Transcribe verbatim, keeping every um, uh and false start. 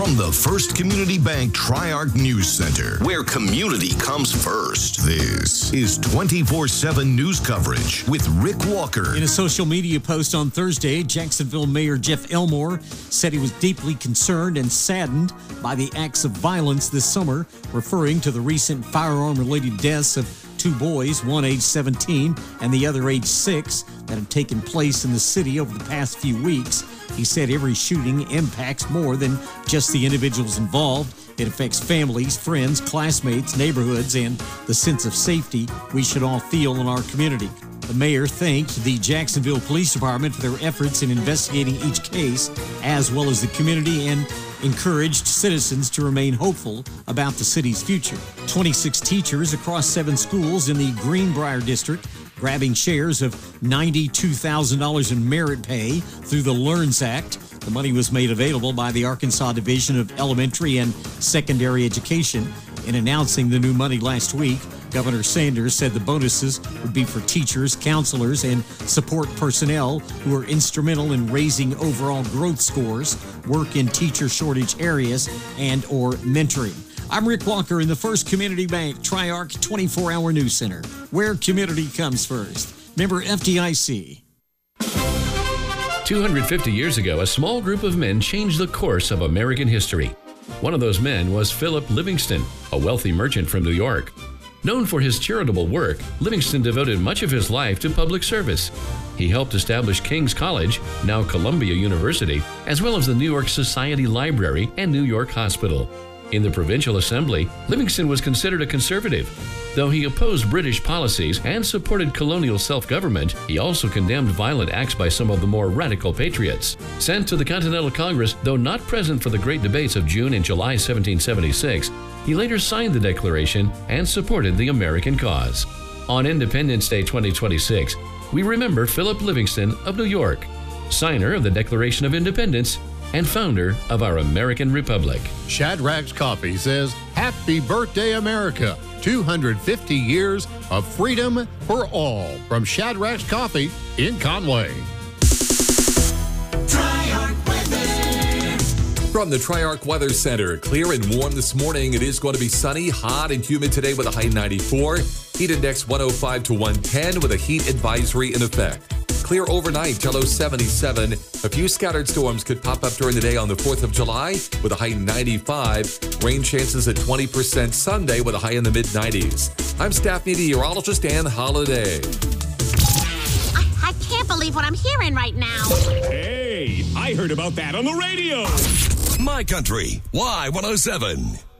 From the First Community Bank Tri-Arc News Center, where community comes first, this is twenty-four seven news coverage with Rick Walker. In a social media post on Thursday, Jacksonville Mayor Jeff Elmore said he was deeply concerned and saddened by the acts of violence this summer, referring to the recent firearm-related deaths of two boys, one age seventeen and the other age six, that have taken place in the city over the past few weeks. He said every shooting impacts more than just the individuals involved. It affects families, friends, classmates, neighborhoods, and the sense of safety we should all feel in our community. The mayor thanked the Jacksonville Police Department for their efforts in investigating each case, as well as the community, and encouraged citizens to remain hopeful about the city's future. twenty-six teachers across seven schools in the Greenbrier District grabbing shares of ninety-two thousand dollars in merit pay through the LEARNS Act. The money was made available by the Arkansas Division of Elementary and Secondary Education. In announcing the new money last week, Governor Sanders said the bonuses would be for teachers, counselors, and support personnel who are instrumental in raising overall growth scores, work in teacher shortage areas, and or mentoring. I'm Rick Walker in the First Community Bank Tri-Arc twenty-four hour News Center, where community comes first. Member F D I C. two hundred fifty years ago, a small group of men changed the course of American history. One of those men was Philip Livingston, a wealthy merchant from New York. Known for his charitable work, Livingston devoted much of his life to public service. He helped establish King's College, now Columbia University, as well as the New York Society Library and New York Hospital. In the Provincial Assembly, Livingston was considered a conservative. Though he opposed British policies and supported colonial self-government, he also condemned violent acts by some of the more radical patriots. Sent to the Continental Congress, though not present for the great debates of June and July seventeen seventy-six, he later signed the Declaration and supported the American cause. On Independence Day twenty twenty-six, we remember Philip Livingston of New York, signer of the Declaration of Independence and founder of our American Republic. Shadrack's Coffee says, "Happy birthday, America. two hundred fifty years of freedom for all." From Shadrack's Coffee in Conway. Tri-Arc Weather. From the Tri-Arc Weather Center, clear and warm this morning. It is going to be sunny, hot, and humid today with a high ninety-four. Heat index one oh five to one ten with a heat advisory in effect. Clear overnight till seventy-seven. A few scattered storms could pop up during the day on the fourth of July with a high ninety-five. Rain chances at twenty percent Sunday with a high in the mid nineties. I'm staff meteorologist Ann Holiday. I, I can't believe what I'm hearing right now. Hey, I heard about that on the radio. My Country, Y one oh seven.